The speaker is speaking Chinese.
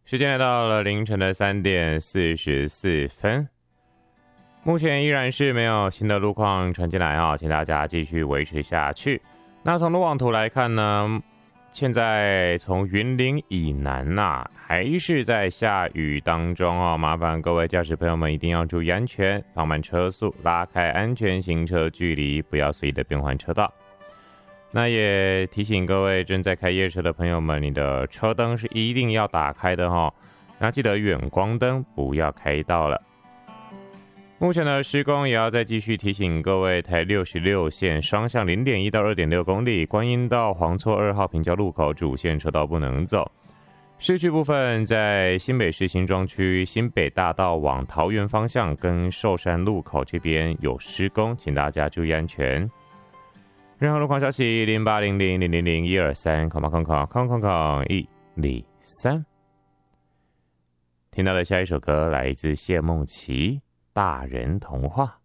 时间来到了凌晨的3:44，目前依然是没有新的路况传进来啊，请大家继续维持下去。那从路网图来看呢，现在从云林以南还是在下雨当中哦，麻烦各位驾驶朋友们一定要注意安全，放慢车速，拉开安全行车距离，不要随意的变换车道。那也提醒各位正在开夜车的朋友们，你的车灯是一定要打开的哦。那记得远光灯不要开到了。目前的施工也要再继续提醒各位，台66线双向0.1到2.6公里，观音到黄厝2号平交路口主线车道不能走。市区部分在新北市新庄区新北大道往桃园方向跟寿山路口这边有施工，请大家注意安全。任何路况消息0800000123，听到的下一首歌来自谢梦琪《大人童话》。